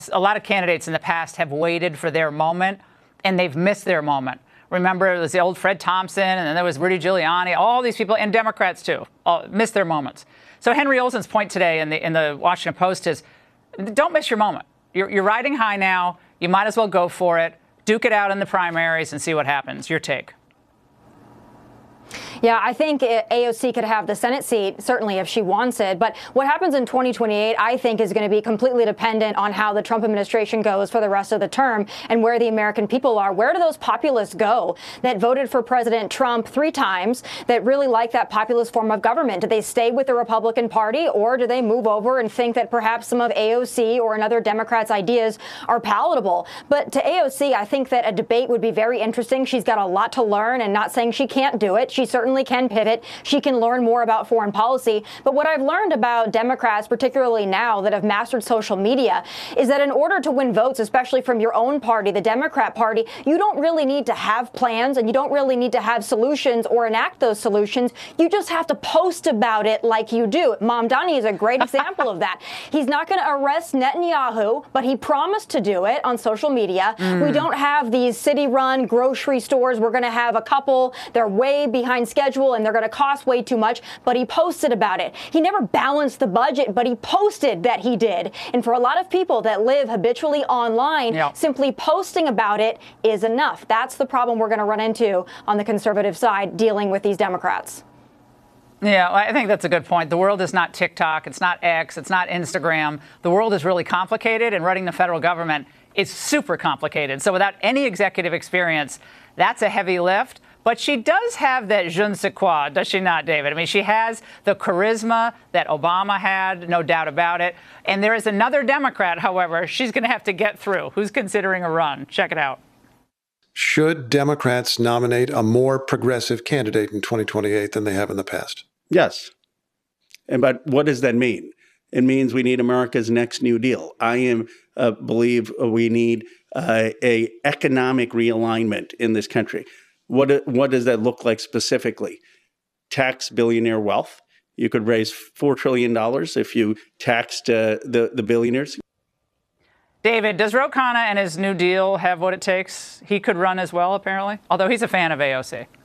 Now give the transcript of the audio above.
A lot of candidates in the past have waited for their moment, and they've missed their moment. Remember, it was the old Fred Thompson, and then there was Rudy Giuliani. All these people, and Democrats too, all missed their moments. So Henry Olsen's point today in the Washington Post is, don't miss your moment. You're riding high now. You might as well go for it. Duke it out in the primaries and see what happens. Your take. Yeah, I think AOC could have the Senate seat, certainly if she wants it. But what happens in 2028, I think, is going to be completely dependent on how the Trump administration goes for the rest of the term and where the American people are. Where do those populists go that voted for President Trump 3 times, that really like that populist form of government? Do they stay with the Republican Party, or do they move over and think that perhaps some of AOC or another Democrat's ideas are palatable? But to AOC, I think that a debate would be very interesting. She's got a lot to learn, and not saying she can't do it. She certainly can pivot. She can learn more about foreign policy. But what I've learned about Democrats, particularly now that have mastered social media, is that in order to win votes, especially from your own party, the Democrat Party, you don't really need to have plans, and you don't really need to have solutions or enact those solutions. You just have to post about it like you do. Mamdani is a great example of that. He's not going to arrest Netanyahu, but he promised to do it on social media. We don't have these city-run grocery stores. We're going to have a couple. They're way behind schedule, and they're going to cost way too much, but he posted about it. He never balanced the budget, but he posted that he did. And for a lot of people that live habitually online, simply posting about it is enough. That's the problem we're going to run into on the conservative side dealing with these Democrats. Yeah, I think that's a good point. The world is not TikTok. It's not X. It's not Instagram. The world is really complicated, and running the federal government is super complicated. So without any executive experience, that's a heavy lift. But she does have that je ne sais quoi, does she not, David? I mean, she has the charisma that Obama had, no doubt about it. And there is another Democrat, however, she's going to have to get through, who's considering a run. Check it out. Should Democrats nominate a more progressive candidate in 2028 than they have in the past? Yes. But what does that mean? It means we need America's next New Deal. I believe we need a economic realignment in this country. What does that look like specifically? Tax billionaire wealth. You could raise $4 trillion if you taxed the billionaires. David, does Ro Khanna and his New Deal have what it takes? He could run as well, apparently, although he's a fan of AOC.